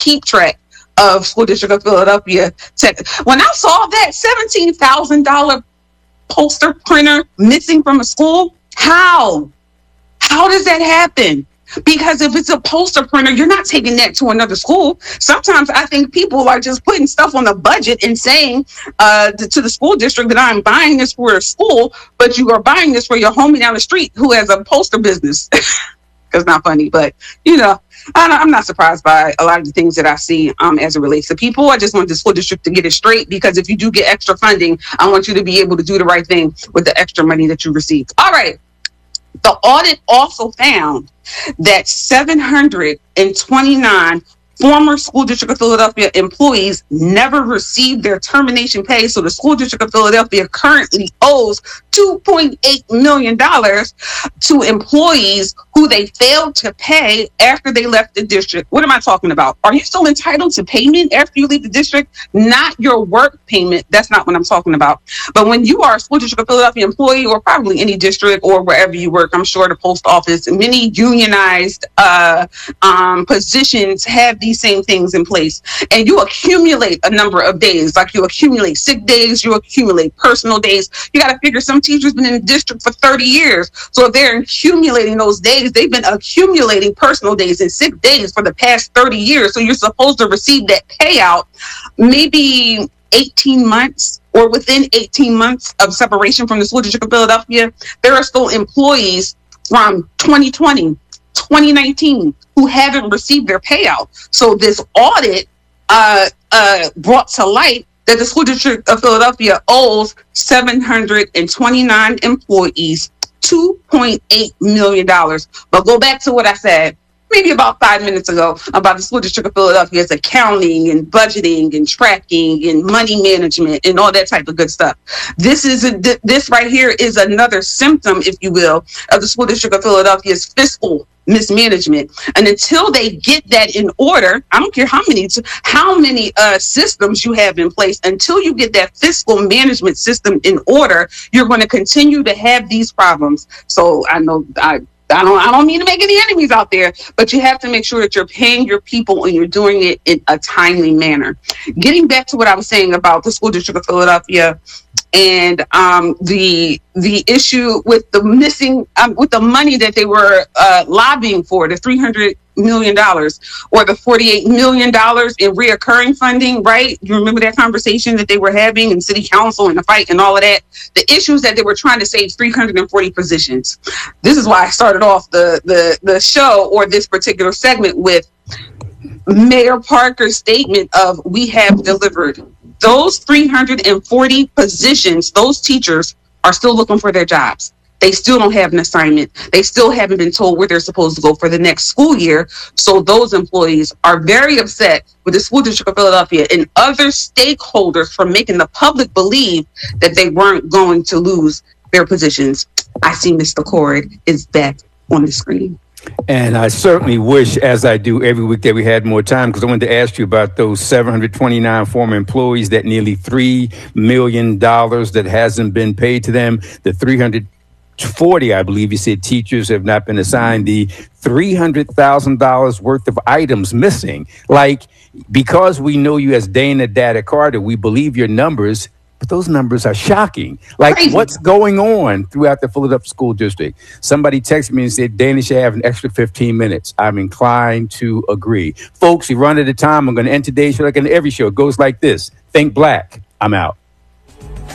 keep track of School District of Philadelphia. When I saw that $17,000 poster printer missing from a school, how does that happen? Because if it's a poster printer, you're not taking that to another school. Sometimes I think people are just putting stuff on the budget and saying to the school district that I'm buying this for a school, but you are buying this for your homie down the street who has a poster business. It's not funny, but I'm not surprised by a lot of the things that I see as it relates to people. I just want the school district to get it straight, because if you do get extra funding, I want you to be able to do the right thing with the extra money that you receive. All right. The audit also found that 729 former School District of Philadelphia employees never received their termination pay. So the School District of Philadelphia currently owes $2.8 million to employees who they failed to pay after they left the district. What am I talking about? Are you still entitled to payment after you leave the district? Not your work payment. That's not what I'm talking about. But when you are a School District of Philadelphia employee, or probably any district or wherever you work, I'm sure the post office, many unionized positions have these same things in place, and you accumulate a number of days, like you accumulate sick days, you accumulate personal days. You got to figure some teachers been in the district for 30 years. So if they're accumulating those days, they've been accumulating personal days and sick days for the past 30 years. So you're supposed to receive that payout maybe 18 months or within 18 months of separation from the School District of Philadelphia. There are still employees from 2020, 2019 who haven't received their payout. So this audit brought to light that the School District of Philadelphia owes 729 employees $2.8 million. But go back to what I said maybe about 5 minutes ago about the School District of Philadelphia's accounting and budgeting and tracking and money management and all that type of good stuff. This right here is another symptom, if you will, of the School District of Philadelphia's fiscal mismanagement. And until they get that in order, I don't care how many systems you have in place, until you get that fiscal management system in order, you're going to continue to have these problems. So I know I don't mean to make any enemies out there, but you have to make sure that you're paying your people and you're doing it in a timely manner. Getting back to what I was saying about the School District of Philadelphia and the issue with the missing with the money that they were lobbying for, the $300 million or the $48 million in reoccurring funding, right? You remember that conversation that they were having in city council and the fight and all of that? The issues that they were trying to save 340 positions. This is why I started off the show, or this particular segment, with Mayor Parker's statement of "we have delivered." Those 340 positions, those teachers are still looking for their jobs. They still don't have an assignment. They still haven't been told where they're supposed to go for the next school year. So those employees are very upset with the School District of Philadelphia and other stakeholders for making the public believe that they weren't going to lose their positions. I see Mr. Cord is back on the screen. And I certainly wish, as I do every week, that we had more time, because I wanted to ask you about those 729 former employees, that nearly $3 million that hasn't been paid to them, the 340, I believe you said, teachers have not been assigned, the $300,000 worth of items missing. Like, because we know you as Dana Data Carter, we believe your numbers, but those numbers are shocking. Like, crazy. What's going on throughout the Philadelphia School District? Somebody texted me and said, Dana should have an extra 15 minutes. I'm inclined to agree. Folks, we run out of time. I'm going to end today's show like in every show. It goes like this. Think black. I'm out.